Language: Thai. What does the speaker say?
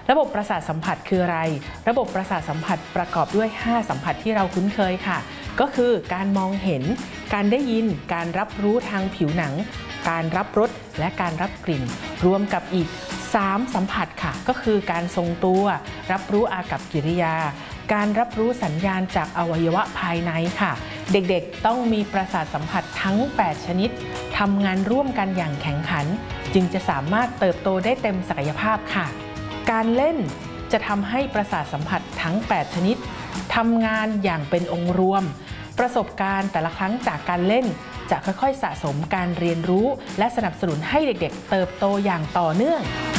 ระบบประสาทสัมผัสคืออะไรระบบประสาทสัมผัสประกอบด้วย5สัมผัสที่เราคุ้นเคยค่ะก็คือการมองเห็นการได้ยินการรับรู้ทางผิวหนังการรับรสและการรับกลิ่นรวมกับอีก3สัมผัสค่ะก็คือการทรงตัวรับรู้อากัปกิริยาการรับรู้สัญญาณจากอวัยวะภายในค่ะเด็กๆต้องมีประสาทสัมผัสทั้ง8ชนิดทำงานร่วมกันอย่างแข็งขันจึงจะสามารถเติบโตได้เต็มศักยภาพค่ะการเล่นจะทำให้ประสาทสัมผัสทั้ง8ชนิดทำงานอย่างเป็นองค์รวมประสบการณ์แต่ละครั้งจากการเล่นจะค่อยๆสะสมการเรียนรู้และสนับสนุนให้เด็กๆเติบโตอย่างต่อเนื่อง